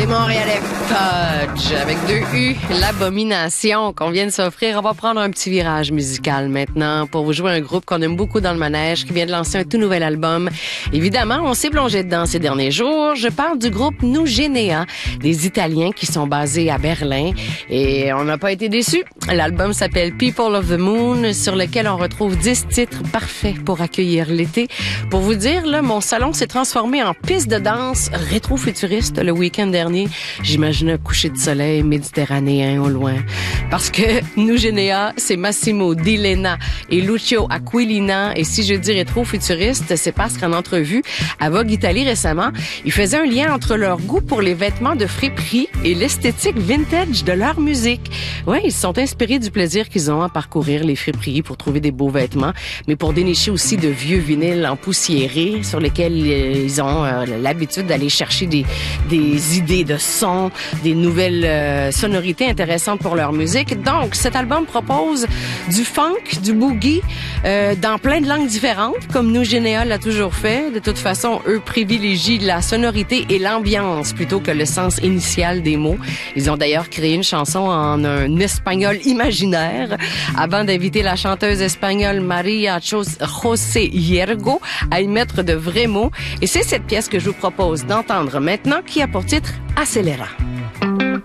Montréalais Fudge avec 2 U, l'abomination qu'on vient de s'offrir. On va prendre un petit virage musical maintenant pour vous jouer un groupe qu'on aime beaucoup dans le manège qui vient de lancer un tout nouvel album. Évidemment, on s'est plongé dedans ces derniers jours. Je parle du groupe Nugenea, des Italiens qui sont basés à Berlin et on n'a pas été déçus. L'album s'appelle People of the Moon, sur lequel on retrouve 10 titres parfaits pour accueillir l'été. Pour vous dire, là, mon salon s'est transformé en piste de danse rétro-futuriste le week-end dernier. J'imaginais un coucher de soleil méditerranéen au loin. Parce que Nugenea, c'est Massimo Di Lena et Lucio Aquilina. Et si je dis rétro-futuriste, c'est parce qu'en entrevue à Vogue Italie récemment, ils faisaient un lien entre leur goût pour les vêtements de friperie et l'esthétique vintage de leur musique. Ouais, ils se sont inspirés du plaisir qu'ils ont à parcourir les friperies pour trouver des beaux vêtements, mais pour dénicher aussi de vieux vinyles empoussiérés sur lesquels ils ont l'habitude d'aller chercher des idées de son, des nouvelles sonorités intéressantes pour leur musique. Donc, cet album propose du funk, du boogie, dans plein de langues différentes, comme Nugenea l'a toujours fait. De toute façon, eux privilégient la sonorité et l'ambiance plutôt que le sens initial des mots. Ils ont d'ailleurs créé une chanson en un espagnol imaginaire avant d'inviter la chanteuse espagnole Maria José Hiergo à y mettre de vrais mots. Et c'est cette pièce que je vous propose d'entendre maintenant qui a pour titre Acelera.